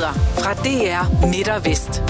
Nyheder fra DR Midt og Vest.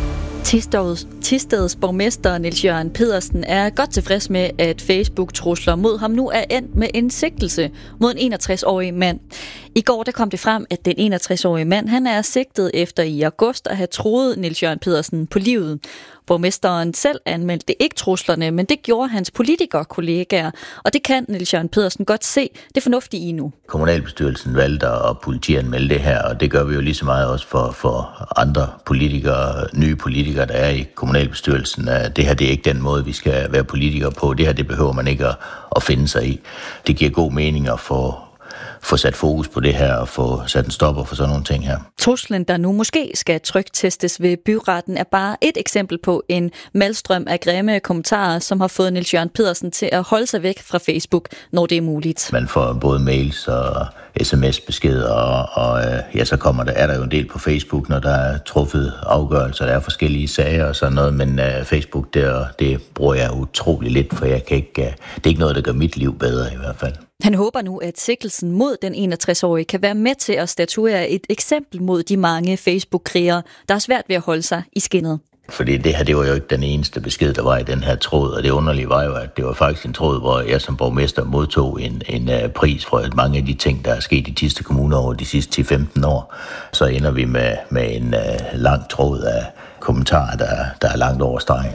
Thisteds borgmester Niels Jørgen Pedersen er godt tilfreds med, at Facebook-trusler mod ham nu er endt med en sigtelse mod en 61-årig mand. I går der kom det frem, at den 61-årige mand han er sigtet efter i august at have truet Niels Jørgen Pedersen på livet. Borgmesteren selv anmeldte ikke truslerne, men det gjorde hans politikere-kollegaer, og det kan Niels Jørgen Pedersen godt se det fornuftige i nu. Kommunalbestyrelsen valgte at politianmelde det her, og det gør vi jo lige så meget også for andre politikere, nye politikere, der er i kommunalbestyrelsen. Det her det er ikke den måde, vi skal være politikere på. Det her det behøver man ikke at finde sig i. Det giver god mening at få sat fokus på det her og få sat en stopper for sådan nogle ting her. Truslen, der nu måske skal tryktestes ved byretten, er bare et eksempel på en malstrøm af grimme kommentarer, som har fået Niels Jørgen Pedersen til at holde sig væk fra Facebook, når det er muligt. Man får både mails og sms-beskeder, og så er der jo en del på Facebook, når der er truffet afgørelser, der er forskellige sager og sådan noget, men Facebook, det bruger jeg utrolig lidt, for det er ikke noget, der gør mit liv bedre i hvert fald. Han håber nu, at sigtelsen mod den 61-årige kan være med til at statuere et eksempel mod de mange Facebook-krigere, der er svært ved at holde sig i skindet. Fordi det var jo ikke den eneste besked, der var i den her tråd, og det underlige var jo, at det var faktisk en tråd, hvor jeg som borgmester modtog en pris for mange af de ting, der er sket i Thisted Kommune over de sidste 10-15 år. Så ender vi med en lang tråd af kommentarer, der er langt over stregen.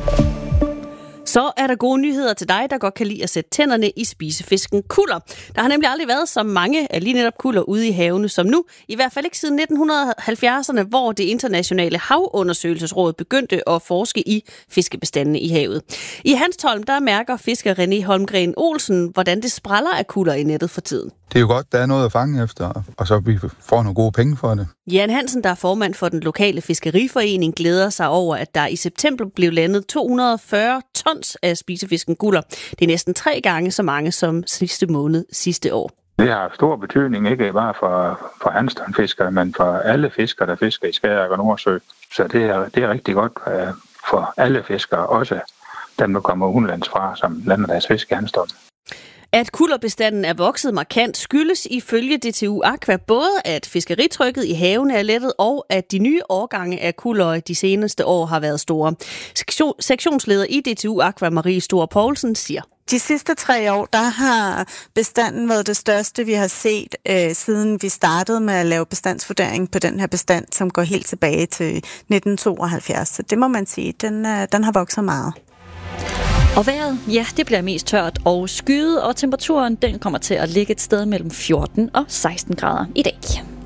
Så er der gode nyheder til dig, der godt kan lide at sætte tænderne i spisefisken kuller. Der har nemlig aldrig været så mange af lige netop kuller ude i havene som nu. I hvert fald ikke siden 1970'erne, hvor det internationale havundersøgelsesråd begyndte at forske i fiskebestandene i havet. I Hanstholm, der mærker fisker René Holmgren Olsen, hvordan det spræller af kuller i nettet for tiden. Det er jo godt, der er noget at fange efter, og så vi får nogle gode penge for det. Jan Hansen, der er formand for den lokale fiskeriforening, glæder sig over, at der i september blev landet 240 tons af spisefisken guller. Det er næsten 3 gange så mange som sidste måned sidste år. Det har stor betydning, ikke bare for Hanstholm-fiskere, men for alle fiskere, der fisker i Skagerrak og Nordsø. Så det er rigtig godt for alle fiskere, også dem, der kommer udenlands fra, som lander deres fisk i Hanstholm. At kullerbestanden er vokset markant skyldes ifølge DTU Aqua både, at fiskeritrykket i havene er lettet, og at de nye årgange af kuller de seneste år har været store. Sektionsleder i DTU Aqua, Marie Stor Poulsen, siger: De sidste 3 år, der har bestanden været det største, vi har set, siden vi startede med at lave bestandsvurdering på den her bestand, som går helt tilbage til 1972. Så det må man sige, den har vokset meget. Og vejret, ja, det bliver mest tørt og skyet, og temperaturen den kommer til at ligge et sted mellem 14 og 16 grader i dag.